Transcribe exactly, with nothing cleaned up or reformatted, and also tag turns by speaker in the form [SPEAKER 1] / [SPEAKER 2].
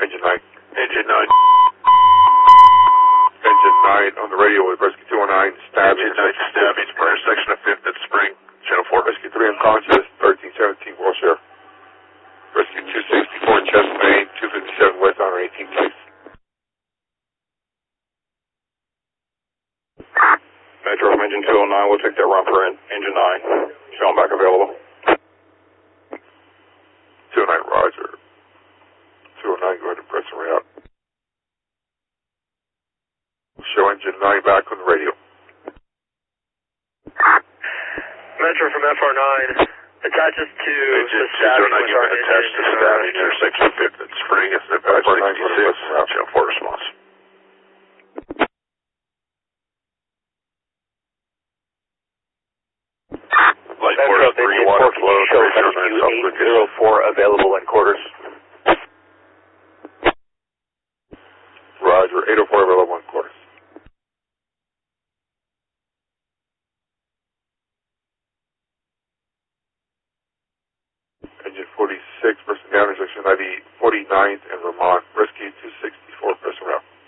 [SPEAKER 1] engine nine.
[SPEAKER 2] Engine nine.
[SPEAKER 1] Engine nine on the radio with Rescue two oh nine, stabbing.
[SPEAKER 2] Engine nine stabbing, intersection of fifth and Spring, Channel four.
[SPEAKER 1] Rescue three unconscious, thirteen seventeen Wilshire. Rescue two sixty-four chest pain, two fifty-seven west on eighteen place.
[SPEAKER 2] Metro from engine two oh nine, we'll take that run for en engine nine. Showing back available.
[SPEAKER 1] two oh nine, roger. two oh nine, go ahead and press the route. Show engine nine back on the radio.
[SPEAKER 3] Metro from F R nine, attaches to
[SPEAKER 2] Engine
[SPEAKER 3] the stabbing
[SPEAKER 2] two oh nine,
[SPEAKER 3] with
[SPEAKER 2] you've
[SPEAKER 3] our
[SPEAKER 2] been attached to
[SPEAKER 3] engine.
[SPEAKER 2] stabbing, intersection of fifth and Spring, it's an five sixty-six, Channel four response. Light
[SPEAKER 3] Metro,
[SPEAKER 2] force three, water flow,
[SPEAKER 3] show
[SPEAKER 2] three zero nine, South
[SPEAKER 3] eight
[SPEAKER 2] Lucas.
[SPEAKER 3] zero four available in quarters.
[SPEAKER 1] Roger, eight oh four available one quarters. Engine forty-six, person down, intersection ninety, forty-ninth and Vermont, Rescue two sixty-four, person route.